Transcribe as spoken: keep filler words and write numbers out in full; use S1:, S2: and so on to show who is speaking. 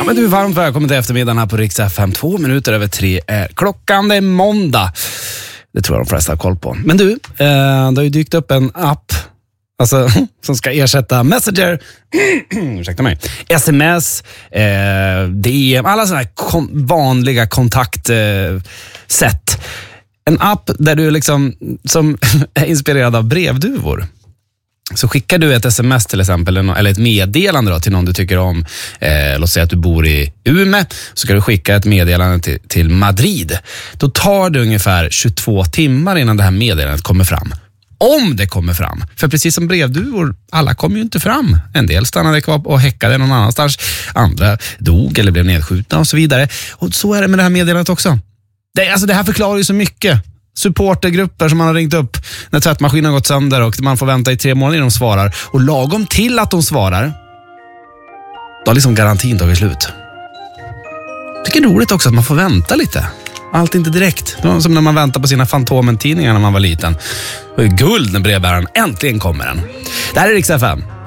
S1: Ja, men du är varmt välkommen till eftermiddagen här på Rix F M. Två minuter över tre är klockan, det är måndag. Det tror jag de flesta har koll på. Men du, eh, det har ju dykt upp en app alltså, som ska ersätta Messenger, ursäkta mig, sms, eh, D M, alla sådana här kom- vanliga kontaktsätt. Eh, en app där du liksom, som är inspirerad av brevduvor. Så skickar du ett sms till exempel, eller ett meddelande då, till någon du tycker om. Eh, låt säga att du bor i Umeå, så ska du skicka ett meddelande till, till Madrid. Då tar det ungefär tjugotvå timmar innan det här meddelandet kommer fram. Om det kommer fram. För precis som brevduvor, alla kommer ju inte fram. En del stannade kvar och häckade någon annanstans. Andra dog eller blev nedskjutna och så vidare. Och så är det med det här meddelandet också. Det, alltså det här förklarar ju så mycket. Supportergrupper som man har ringt upp när tvättmaskinen har gått sönder och man får vänta i tre månader innan de svarar. Och lagom till att de svarar, då har liksom garantin tagit slut. Jag tycker det är roligt också att man får vänta lite. Allt inte direkt. Det var som när man väntar på sina Fantomen-tidningar när man var liten. Det var guld när brevbäraren äntligen kommer den. Det här är Rix F M.